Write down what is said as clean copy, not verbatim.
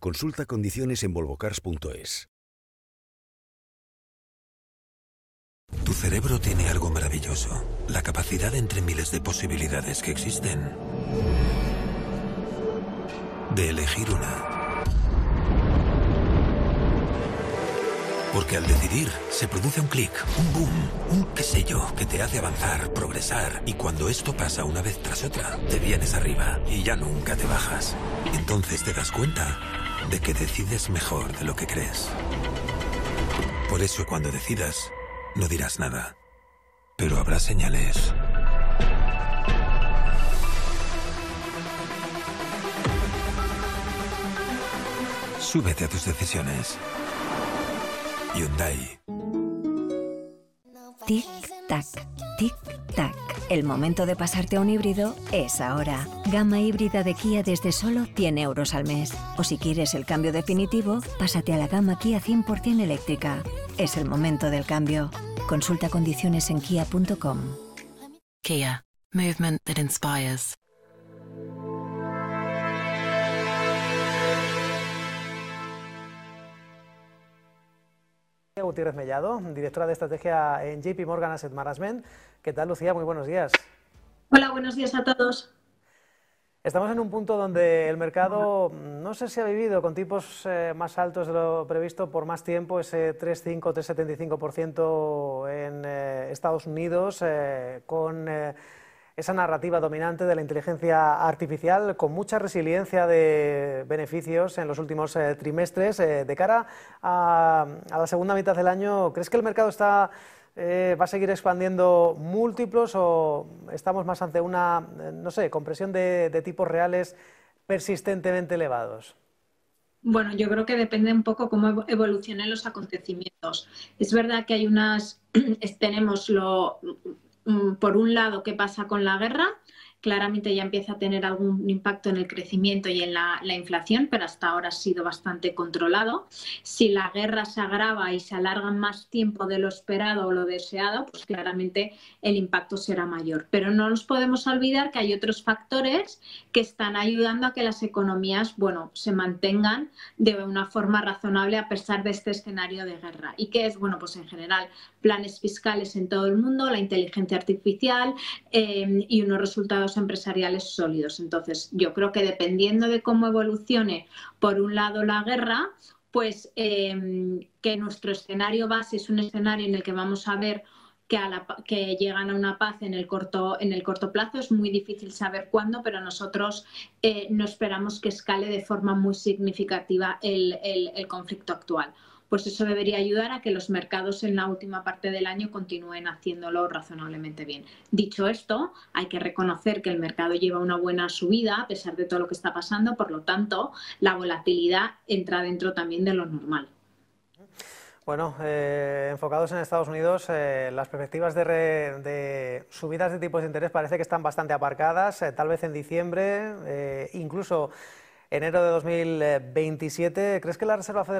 Consulta condiciones en volvocars.es. Tu cerebro tiene algo maravilloso, la capacidad entre miles de posibilidades que existen de elegir una. Porque al decidir se produce un clic, un boom, un qué sé yo, que te hace avanzar, progresar. Y cuando esto pasa una vez tras otra, te vienes arriba y ya nunca te bajas. Entonces te das cuenta de que decides mejor de lo que crees. Por eso cuando decidas, no dirás nada. Pero habrá señales. Súbete a tus decisiones. Hyundai. Tic-tac, tic-tac. El momento de pasarte a un híbrido es ahora. Gama híbrida de Kia desde solo 100 euros al mes. O si quieres el cambio definitivo, pásate a la gama Kia 100% eléctrica. Es el momento del cambio. Consulta condiciones en kia.com. Kia. Movement that inspires. Gutiérrez Mellado, directora de estrategia en JP Morgan Asset Management. ¿Qué tal, Lucía? Muy buenos días. Hola, buenos días a todos. Estamos en un punto donde el mercado, no sé si ha vivido con tipos más altos de lo previsto por más tiempo, ese 3,5, 3,75% en Estados Unidos, con esa narrativa dominante de la inteligencia artificial, con mucha resiliencia de beneficios en los últimos trimestres. De cara a la segunda mitad del año, ¿crees que el mercado va a seguir expandiendo múltiplos o estamos más ante una, no sé, compresión de tipos reales persistentemente elevados? Bueno, yo creo que depende un poco cómo evolucionen los acontecimientos. Es verdad que hay tenemos por un lado, qué pasa con la guerra. Claramente ya empieza a tener algún impacto en el crecimiento y en la inflación, pero hasta ahora ha sido bastante controlado. Si la guerra se agrava y se alarga más tiempo de lo esperado o lo deseado, pues claramente el impacto será mayor. Pero no nos podemos olvidar que hay otros factores que están ayudando a que las economías, se mantengan de una forma razonable a pesar de este escenario de guerra. ¿Y qué es? Bueno, pues en general, planes fiscales en todo el mundo, la inteligencia artificial y unos resultados empresariales sólidos. Entonces, yo creo que dependiendo de cómo evolucione, por un lado, la guerra, pues que nuestro escenario base es un escenario en el que vamos a ver que llegan a una paz en el corto plazo. Es muy difícil saber cuándo, pero nosotros no esperamos que escale de forma muy significativa el conflicto actual. Pues eso debería ayudar a que los mercados en la última parte del año continúen haciéndolo razonablemente bien. Dicho esto, hay que reconocer que el mercado lleva una buena subida a pesar de todo lo que está pasando, por lo tanto, la volatilidad entra dentro también de lo normal. Bueno, enfocados en Estados Unidos, las perspectivas de subidas de tipos de interés parece que están bastante aparcadas, tal vez en diciembre, incluso enero de 2027. ¿Crees que la Reserva Federal